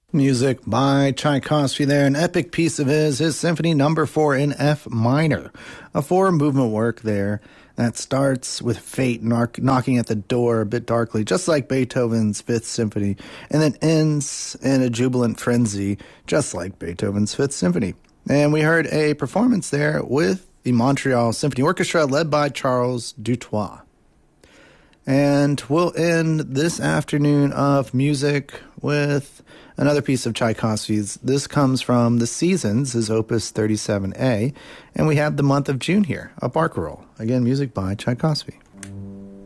Music by Tchaikovsky there, an epic piece of his Symphony Number 4 in F minor, a four-movement work there that starts with fate knocking at the door a bit darkly, just like Beethoven's Fifth Symphony, and then ends in a jubilant frenzy, just like Beethoven's Fifth Symphony. And we heard a performance there with the Montreal Symphony Orchestra led by Charles Dutoit. And we'll end this afternoon of music with another piece of Tchaikovsky's. This comes from The Seasons, his Opus 37A, and we have the month of June here, a barcarolle. Again, music by Tchaikovsky.